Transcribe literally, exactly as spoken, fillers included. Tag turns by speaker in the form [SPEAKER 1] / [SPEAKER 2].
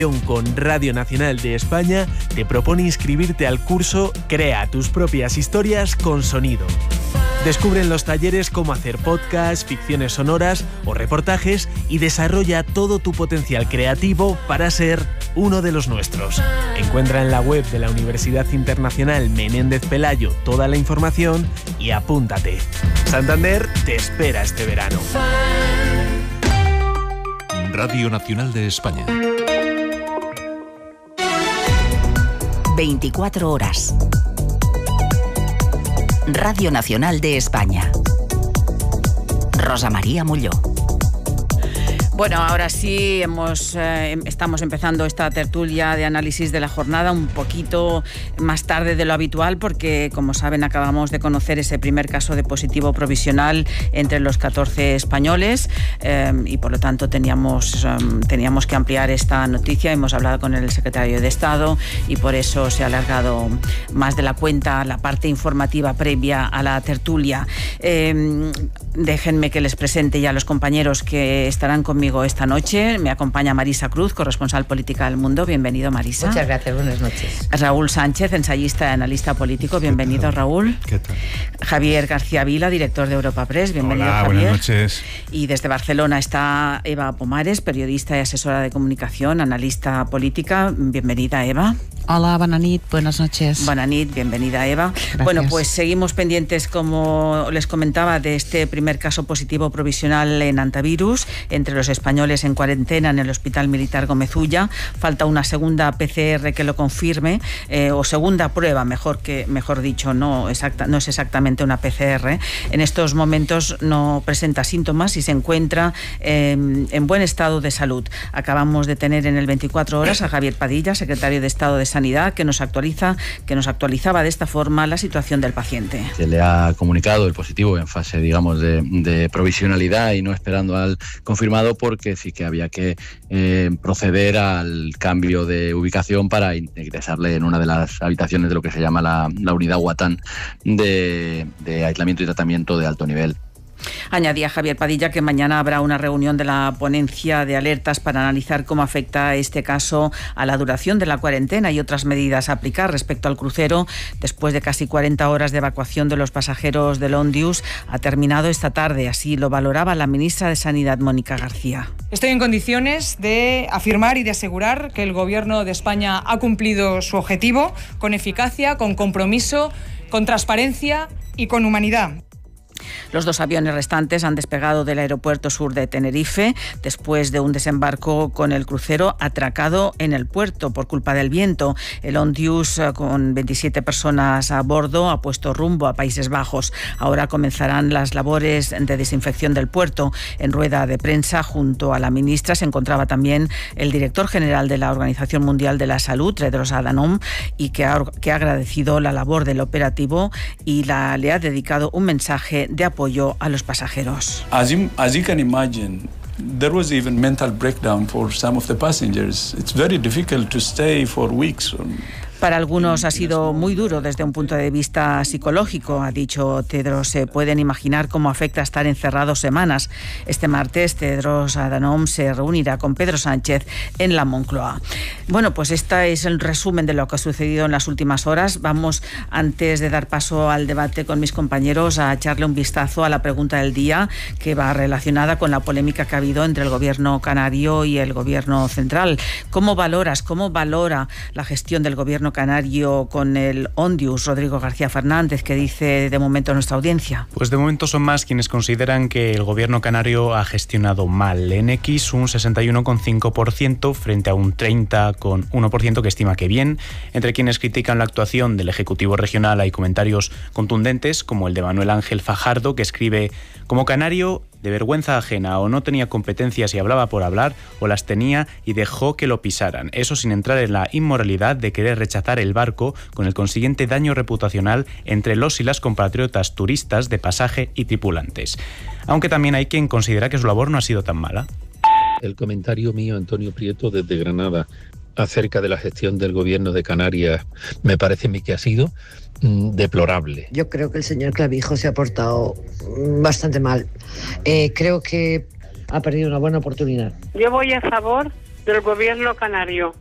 [SPEAKER 1] con Radio Nacional de España te propone inscribirte al curso Crea tus propias historias con sonido. Descubre en los talleres cómo hacer podcasts, ficciones sonoras o reportajes y desarrolla todo tu potencial creativo para ser uno de los nuestros. Encuentra en la web de la Universidad Internacional Menéndez Pelayo toda la información y apúntate. Santander te espera este verano.
[SPEAKER 2] Radio Nacional de España.
[SPEAKER 3] veinticuatro horas. Radio Nacional de España. Rosa María Molló.
[SPEAKER 4] Bueno, ahora sí hemos, eh, estamos empezando esta tertulia de análisis de la jornada un poquito más tarde de lo habitual porque, como saben, acabamos de conocer ese primer caso de positivo provisional entre los catorce españoles eh, y, por lo tanto, teníamos, um, teníamos que ampliar esta noticia. Hemos hablado con el secretario de Estado y por eso se ha alargado más de la cuenta la parte informativa previa a la tertulia. Eh, déjenme que les presente ya a los compañeros que estarán conmigo esta noche. Me acompaña Marisa Cruz, corresponsal política del Mundo. Bienvenido, Marisa.
[SPEAKER 5] Muchas gracias, buenas noches.
[SPEAKER 4] Raúl Sánchez, ensayista y analista político. Bienvenido, Raúl.
[SPEAKER 6] ¿Qué tal?
[SPEAKER 4] Javier García Vila, director de Europa Press. Bienvenido,
[SPEAKER 6] Hola,
[SPEAKER 4] Javier.
[SPEAKER 6] buenas noches.
[SPEAKER 4] Y desde Barcelona está Eva Pomares, periodista y asesora de comunicación, analista política. Bienvenida, Eva.
[SPEAKER 7] Hola, buenas noches, buenas noches.
[SPEAKER 4] Buenas noches, bienvenida, Eva.
[SPEAKER 7] Gracias.
[SPEAKER 4] Bueno, pues seguimos pendientes, como les comentaba, de este primer caso positivo provisional en antivirus entre los españoles en cuarentena en el Hospital Militar Gómez Ulla. Falta una segunda P C R que lo confirme, eh, o segunda prueba, mejor que mejor dicho, no, exacta, no es exactamente una P C R. En estos momentos no presenta síntomas y se encuentra eh, en buen estado de salud. Acabamos de tener en el veinticuatro horas a Javier Padilla, secretario de Estado de Sanidad, que nos actualiza, que nos actualizaba de esta forma la situación del paciente.
[SPEAKER 8] Se le ha comunicado el positivo en fase, digamos, de, de provisionalidad y no esperando al confirmado, porque sí que había que eh, proceder al cambio de ubicación para ingresarle en una de las habitaciones de lo que se llama la, la unidad Huatán de, de aislamiento y tratamiento de alto nivel.
[SPEAKER 4] Añadía Javier Padilla que mañana habrá una reunión de la ponencia de alertas para analizar cómo afecta este caso a la duración de la cuarentena y otras medidas a aplicar respecto al crucero. Después de casi cuarenta horas de evacuación de los pasajeros del Ondius, ha terminado esta tarde. Así lo valoraba la ministra de Sanidad, Mónica García.
[SPEAKER 9] Estoy en condiciones de afirmar y de asegurar que el Gobierno de España ha cumplido su objetivo con eficacia, con compromiso, con transparencia y con humanidad.
[SPEAKER 4] Los dos aviones restantes han despegado del aeropuerto sur de Tenerife después de un desembarco con el crucero atracado en el puerto por culpa del viento. El Ondius, con veintisiete personas a bordo, ha puesto rumbo a Países Bajos. Ahora comenzarán las labores de desinfección del puerto. En rueda de prensa, junto a la ministra, se encontraba también el director general de la Organización Mundial de la Salud, Tedros Adhanom, y que ha, que ha agradecido la labor del operativo y la, le ha dedicado un mensaje de apoyo a los pasajeros.
[SPEAKER 10] As you, as you can imagine, there was even mental breakdown for some of the passengers. It's very difficult to stay for weeks.
[SPEAKER 4] Para algunos ha sido muy duro desde un punto de vista psicológico, ha dicho Tedros. Se pueden imaginar cómo afecta estar encerrados semanas. Este martes, Tedros Adhanom se reunirá con Pedro Sánchez en la Moncloa. Bueno, pues este es el resumen de lo que ha sucedido en las últimas horas. Vamos, antes de dar paso al debate con mis compañeros, a echarle un vistazo a la pregunta del día, que va relacionada con la polémica que ha habido entre el gobierno canario y el gobierno central. ¿Cómo valoras, cómo valora la gestión del gobierno canario con el Ondius, Rodrigo García Fernández? ¿Qué dice de momento nuestra audiencia?
[SPEAKER 11] Pues de momento son más quienes consideran que el gobierno canario ha gestionado mal. En X, un sesenta y uno coma cinco por ciento frente a un treinta coma uno por ciento que estima que bien. Entre quienes critican la actuación del Ejecutivo Regional hay comentarios contundentes, como el de Manuel Ángel Fajardo, que escribe: como canario, de vergüenza ajena, o no tenía competencias y hablaba por hablar, o las tenía y dejó que lo pisaran. Eso sin entrar en la inmoralidad de querer rechazar el barco, con el consiguiente daño reputacional entre los y las compatriotas turistas de pasaje y tripulantes. Aunque también hay quien considera que su labor no ha sido tan mala.
[SPEAKER 12] El comentario mío, Antonio Prieto, desde Granada, acerca de la gestión del gobierno de Canarias, me parece a mí que ha sido mmm, deplorable.
[SPEAKER 13] Yo creo que el señor Clavijo se ha portado bastante mal. Eh, creo que ha perdido una buena oportunidad.
[SPEAKER 14] Yo voy a favor
[SPEAKER 5] del gobierno canario.